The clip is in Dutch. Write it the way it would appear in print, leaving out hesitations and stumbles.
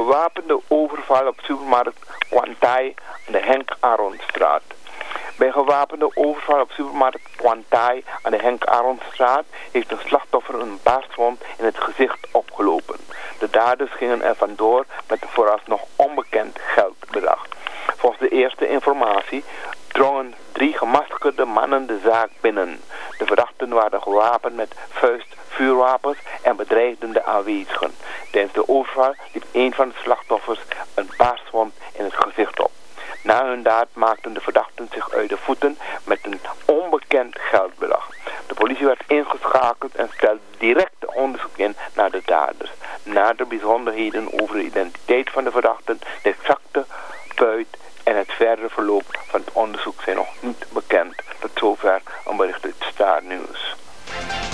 gewapende overval op supermarkt Kwantai aan de Henk Aronstraat. Bij gewapende overval op supermarkt Kwantai aan de Henk Aronstraat heeft een slachtoffer een barstwond in het gezicht opgelopen. De daders gingen er vandoor met een vooralsnog onbekend geldbedrag. Volgens de eerste informatie drongen 3 gemaskerde mannen de zaak binnen. De verdachten waren gewapend met vuurwapens en bedreigden de aanwezigen. Tijdens de overval liep een van de slachtoffers een barstwond in het gezicht op. Na hun daad maakten de verdachten zich uit de voeten met een onbekend geldbedrag. De politie werd ingeschakeld en stelde direct onderzoek in naar de daders. Nader bijzonderheden over de identiteit van de verdachten, de exacte buit en het verdere verloop van het onderzoek zijn nog niet bekend. Tot zover een bericht uit Star News.